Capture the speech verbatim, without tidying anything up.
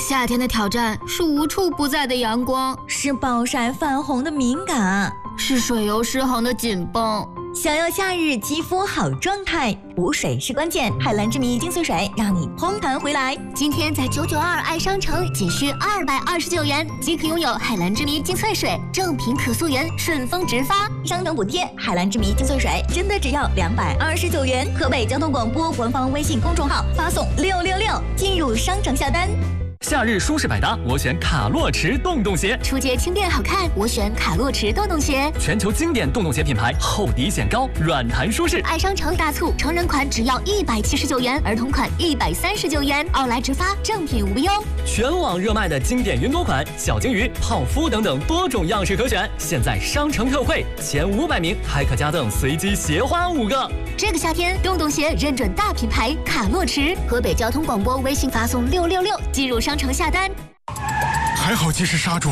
夏天的挑战是无处不在的阳光， 是暴晒泛红的敏感， 是水油失衡的紧绷。 想要夏日肌肤好状态，补水是关键。海蓝之谜精粹水让你嘭弹回来。 今天在九九二爱商城仅需二百二十九元即可拥有海蓝之谜精粹水，正品可溯源，顺丰直发， 商城补贴。海蓝之谜精粹水真的只要两百二十九元。河北交通广播官方微信公众号发送六六六进入商城下单。 夏日舒适百搭，我选卡洛驰洞洞鞋。 出街轻便好看，我选卡洛驰洞洞鞋。 全球经典洞洞鞋品牌，厚底显高，软弹舒适。 爱商城大促，成人款只要一百七十九元，儿童款一百三十九元，奥莱直发，正品无忧。 全网热卖的经典云朵款、小金鱼、泡芙等等多种样式可选，现在商城特惠，前五百名还可加赠随机鞋花五个。 这个夏天，洞洞鞋认准大品牌卡洛驰。河北交通广播微信发送六六六进入商城下单。 还好及时刹住。